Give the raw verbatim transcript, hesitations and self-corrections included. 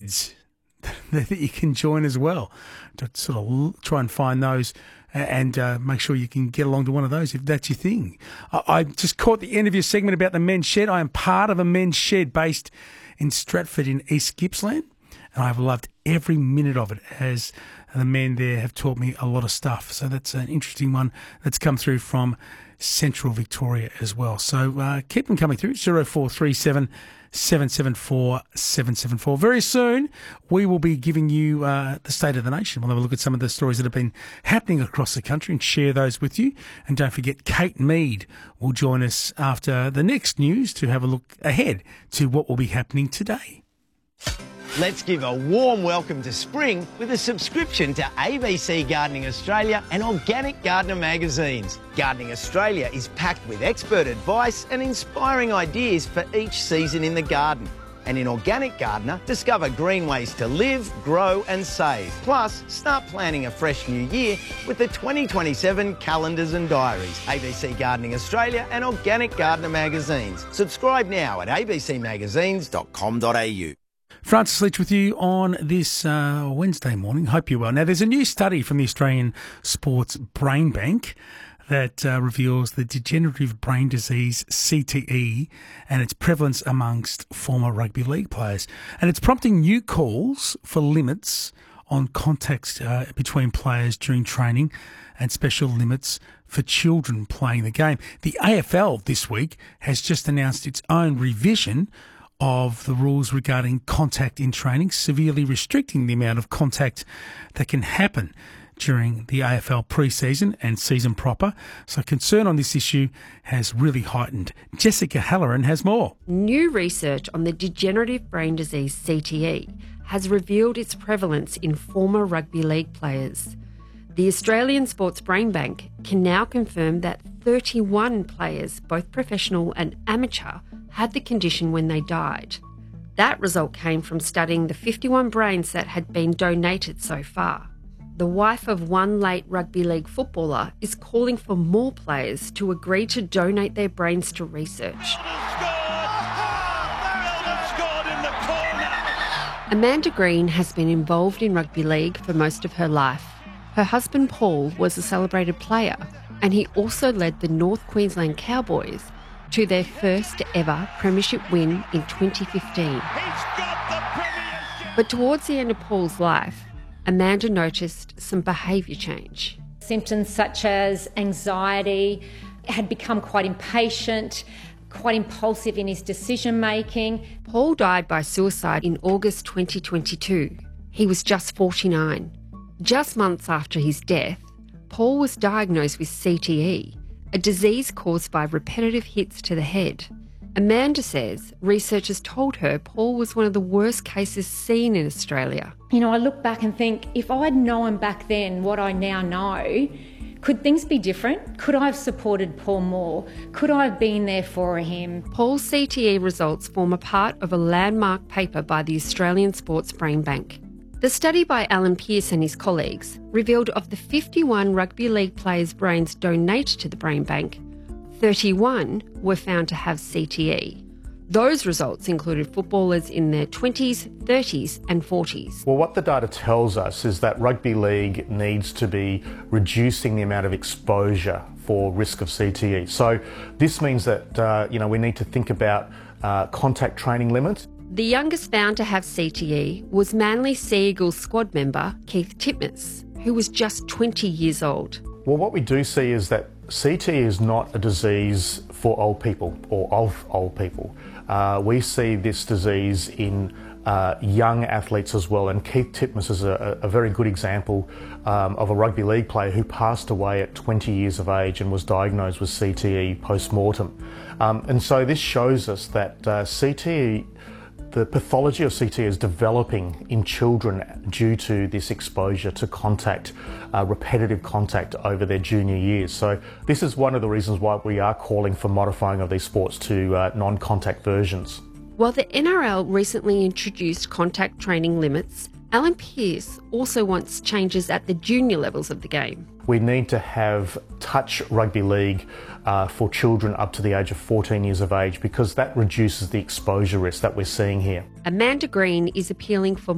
kids that you can join as well to sort of try and find those and uh, make sure you can get along to one of those if that's your thing. I, I just caught the end of your segment about the men's shed. I am part of a men's shed based in Stratford in East Gippsland, and I've loved every minute of it as the men there have taught me a lot of stuff. So that's an interesting one that's come through from Central Victoria as well. So uh, keep them coming through, zero four three seven, seven seven four, seven seven four. Very soon, we will be giving you uh, the state of the nation. We'll have a look at some of the stories that have been happening across the country and share those with you. And don't forget, Kate Mead will join us after the next news to have a look ahead to what will be happening today. Let's give a warm welcome to spring with a subscription to A B C Gardening Australia and Organic Gardener magazines. Gardening Australia is packed with expert advice and inspiring ideas for each season in the garden. And in Organic Gardener, discover green ways to live, grow and save. Plus, start planning a fresh new year with the twenty twenty-seven calendars and diaries. A B C Gardening Australia and Organic Gardener magazines. Subscribe now at a b c magazines dot com dot a u. Francis Leach with you on this uh, Wednesday morning. Hope you're well. Now, there's a new study from the Australian Sports Brain Bank that uh, reveals the degenerative brain disease, C T E, and its prevalence amongst former rugby league players. And it's prompting new calls for limits on contact uh, between players during training and special limits for children playing the game. The A F L this week has just announced its own revision of the rules regarding contact in training, severely restricting the amount of contact that can happen during the A F L pre-season and season proper. So concern on this issue has really heightened. Jessica Halloran has more. New research on the degenerative brain disease C T E has revealed its prevalence in former rugby league players. The Australian Sports Brain Bank can now confirm that thirty-one players, both professional and amateur, had the condition when they died. That result came from studying the fifty-one brains that had been donated so far. The wife of one late rugby league footballer is calling for more players to agree to donate their brains to research. Amanda Green has been involved in rugby league for most of her life. Her husband Paul was a celebrated player, and he also led the North Queensland Cowboys to their first ever premiership win in twenty fifteen. But towards the end of Paul's life, Amanda noticed some behaviour change. Symptoms such as anxiety, had become quite impatient, quite impulsive in his decision making. Paul died by suicide in August twenty twenty-two. He was just forty-nine. Just months after his death, Paul was diagnosed with C T E, a disease caused by repetitive hits to the head. Amanda says researchers told her Paul was one of the worst cases seen in Australia. You know, I look back and think, if I'd known back then what I now know, could things be different? Could I have supported Paul more? Could I have been there for him? Paul's C T E results form a part of a landmark paper by the Australian Sports Brain Bank. The study by Alan Pearce and his colleagues revealed of the fifty-one rugby league players' brains donated to the brain bank, thirty-one were found to have C T E. Those results included footballers in their twenties, thirties and forties. Well, what the data tells us is that rugby league needs to be reducing the amount of exposure for risk of C T E. So this means that uh, you know, we need to think about uh, contact training limits. The youngest found to have C T E was Manly Sea Eagles squad member Keith Titmus, who was just twenty years old. Well, what we do see is that C T E is not a disease for old people or of old people. Uh, we see this disease in uh, young athletes as well, and Keith Titmus is a, a very good example um, of a rugby league player who passed away at twenty years of age and was diagnosed with C T E post-mortem. Um, and so this shows us that uh, C T E, the pathology of C T E is developing in children due to this exposure to contact, uh, repetitive contact over their junior years. So this is one of the reasons why we are calling for modifying of these sports to uh, non-contact versions. While the N R L recently introduced contact training limits, Alan Pearce also wants changes at the junior levels of the game. We need to have touch rugby league uh, for children up to the age of fourteen years of age, because that reduces the exposure risk that we're seeing here. Amanda Green is appealing for